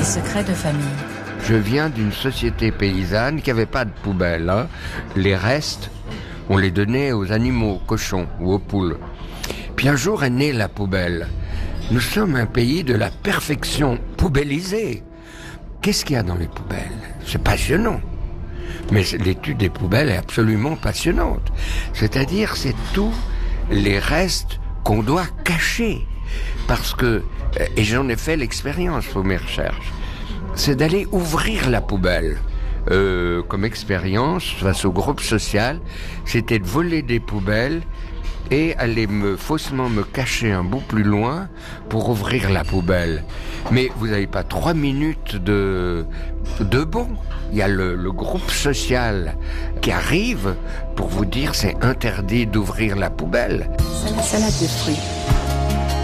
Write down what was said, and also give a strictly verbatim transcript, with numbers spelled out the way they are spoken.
secrets de famille. Je viens d'une société paysanne qui n'avait pas de poubelle. Hein. Les restes, on les donnait aux animaux, aux cochons ou aux poules. Puis un jour est née la poubelle. Nous sommes un pays de la perfection poubellisée. Qu'est-ce qu'il y a dans les poubelles? C'est passionnant. Mais l'étude des poubelles est absolument passionnante. C'est-à-dire, c'est tous les restes qu'on doit cacher. Parce que, et j'en ai fait l'expérience pour mes recherches, c'est d'aller ouvrir la poubelle. Euh, comme expérience, face au groupe social, c'était de voler des poubelles et aller me, faussement me cacher un bout plus loin pour ouvrir la poubelle. Mais vous n'avez pas trois minutes de, de bon. Il y a le, le groupe social qui arrive pour vous dire c'est interdit d'ouvrir la poubelle. Salade de fruits.